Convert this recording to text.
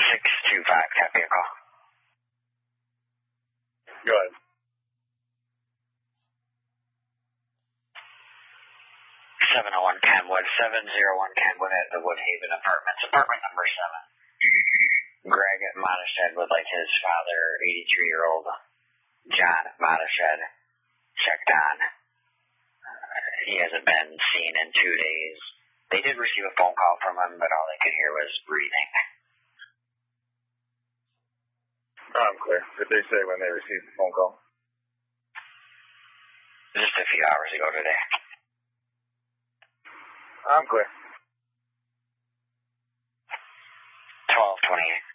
625, copy your call. Go ahead. 701 Kenwood, 701 Kenwood at the Woodhaven Apartments, apartment number 7. Greg Monteshed would like his father, 83-year-old John Monteshed, checked on. He hasn't been seen in 2 days. They did receive a phone call from him, but all they could hear was breathing. I'm clear. Did they say when they received the phone call? Just a few hours ago today. I'm clear. 1228.